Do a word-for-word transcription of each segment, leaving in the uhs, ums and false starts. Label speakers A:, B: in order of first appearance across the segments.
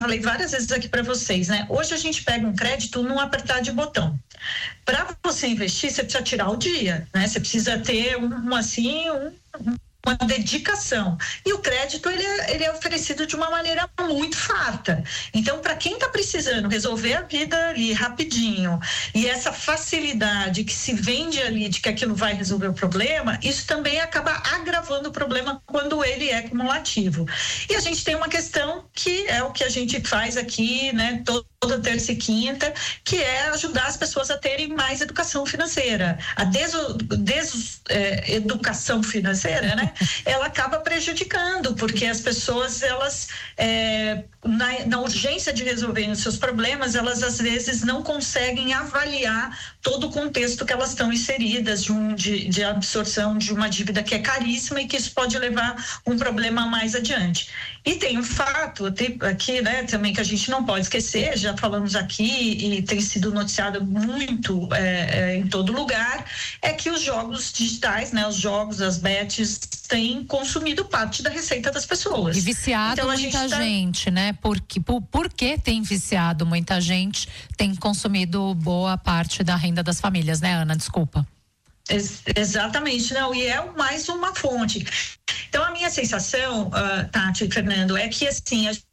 A: falei várias vezes aqui para vocês, né? Hoje a gente pega um crédito num apertar de botão. Para você investir, você precisa tirar o dia, né? Você precisa ter um, um assim, um, uma dedicação. E o crédito, ele é, ele é oferecido de uma maneira muito farta. Então, para quem está precisando resolver a vida ali rapidinho, e essa facilidade que se vende ali de que aquilo vai resolver o problema, isso também acaba agravando o problema quando ele é cumulativo. E a gente tem uma questão que é o que a gente faz aqui, né, todo toda terça e quinta, que é ajudar as pessoas a terem mais educação financeira. A deseducação é, financeira, né? Ela acaba prejudicando, porque as pessoas, elas, é, na, na urgência de resolverem os seus problemas, elas às vezes não conseguem avaliar todo o contexto que elas estão inseridas de, um, de, de absorção de uma dívida que é caríssima e que isso pode levar um problema mais adiante. E tem um fato tem aqui, né, também que a gente não pode esquecer, já falamos aqui e tem sido noticiado muito é, é, em todo lugar, é que os jogos digitais, né, os jogos, as bets, têm consumido parte da receita das pessoas.
B: E viciado então, muita gente, tá... gente, né? Porque, por, por que tem viciado muita gente? Tem consumido boa parte da renda das famílias, né, Ana? Desculpa.
A: Ex- exatamente, não, e é mais uma fonte. Então, a minha sensação, uh, Tati e Fernando, é que assim, a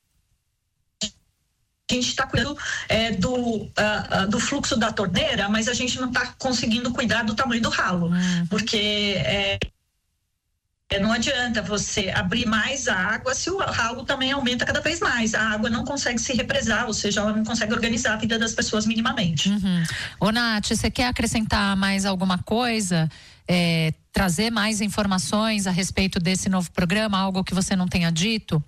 A: A gente está cuidando é, do, uh, uh, do fluxo da torneira, mas a gente não está conseguindo cuidar do tamanho do ralo, uhum. porque é, não adianta você abrir mais a água se o ralo também aumenta cada vez mais. A água não consegue se represar, ou seja, ela não consegue organizar a vida das pessoas minimamente.
B: Uhum. Ô, Nath, você quer acrescentar mais alguma coisa? É, trazer mais informações a respeito desse novo programa? Algo que você não tenha dito?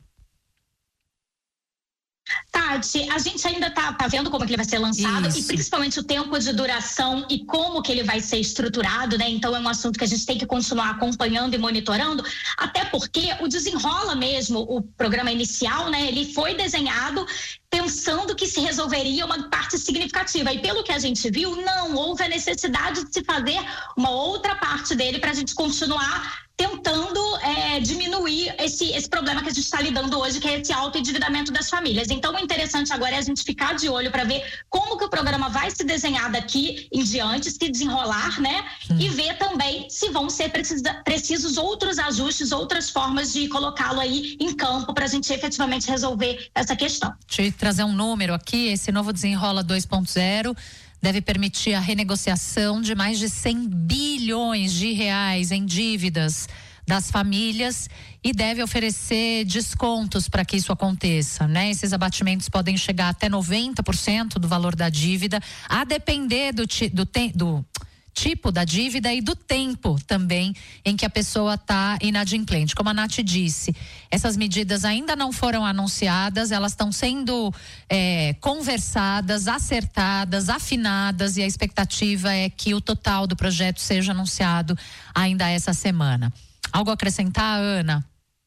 C: Tati, a gente ainda está tá vendo como que ele vai ser lançado. Isso. E principalmente o tempo de duração e como que ele vai ser estruturado, né? Então é um assunto que a gente tem que continuar acompanhando e monitorando, até porque o Desenrola mesmo, o programa inicial, né? Ele foi desenhado pensando que se resolveria uma parte significativa. E pelo que a gente viu, não houve a necessidade de se fazer uma outra parte dele para a gente continuar tentando é, diminuir esse, esse problema que a gente está lidando hoje, que é esse alto endividamento das famílias. Então, o interessante agora é a gente ficar de olho para ver como que o programa vai se desenhar daqui em diante, se desenrolar, né? Sim. E ver também se vão ser precisa, precisos outros ajustes, outras formas de colocá-lo aí em campo para a gente efetivamente resolver essa questão.
B: Deixa eu trazer um número aqui, esse novo Desenrola dois ponto zero deve permitir a renegociação de mais de cem bilhões de reais em dívidas das famílias e deve oferecer descontos para que isso aconteça, né? Esses abatimentos podem chegar até noventa por cento do valor da dívida, a depender do, do, do tipo da dívida e do tempo também em que a pessoa está inadimplente. Como a Nath disse, essas medidas ainda não foram anunciadas, elas estão sendo é, conversadas, acertadas, afinadas, e a expectativa é que o total do projeto seja anunciado ainda essa semana. Algo a acrescentar, Ana?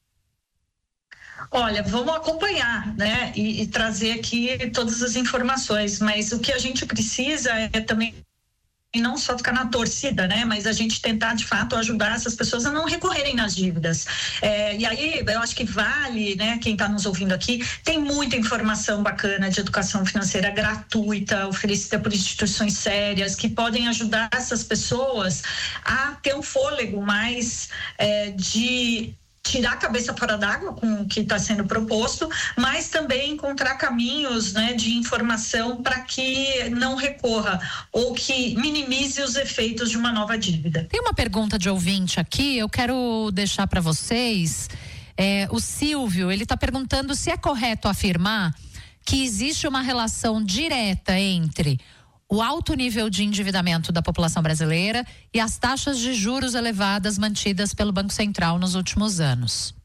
A: Olha, vamos acompanhar, né, e, e trazer aqui todas as informações, mas o que a gente precisa é também e não só ficar na torcida, né? Mas a gente tentar, de fato, ajudar essas pessoas a não recorrerem nas dívidas. É, e aí, eu acho que vale, né? Quem está nos ouvindo aqui, tem muita informação bacana de educação financeira gratuita, oferecida por instituições sérias, que podem ajudar essas pessoas a ter um fôlego mais é, de tirar a cabeça fora d'água com o que está sendo proposto, mas também encontrar caminhos, né, de informação para que não recorra ou que minimize os efeitos de uma nova dívida.
B: Tem uma pergunta de ouvinte aqui, eu quero deixar para vocês. É, o Silvio, ele está perguntando se é correto afirmar que existe uma relação direta entre o alto nível de endividamento da população brasileira e as taxas de juros elevadas mantidas pelo Banco Central nos últimos anos.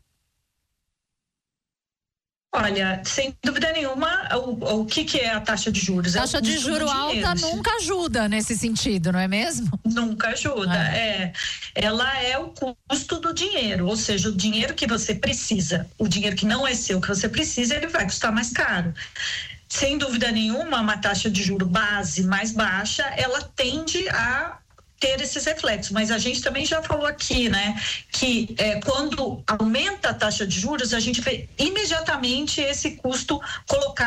A: Olha, sem dúvida nenhuma, o, o que, que é a taxa de juros?
B: Taxa
A: é
B: de juro alta nunca ajuda nesse sentido, não é mesmo?
A: Nunca ajuda, ah. é. Ela é o custo do dinheiro, ou seja, o dinheiro que você precisa, o dinheiro que não é seu, que você precisa, ele vai custar mais caro. Sem dúvida nenhuma, uma taxa de juro base mais baixa, ela tende a ter esses reflexos, mas a gente também já falou aqui, né, que é, quando aumenta a taxa de juros, a gente vê imediatamente esse custo colocado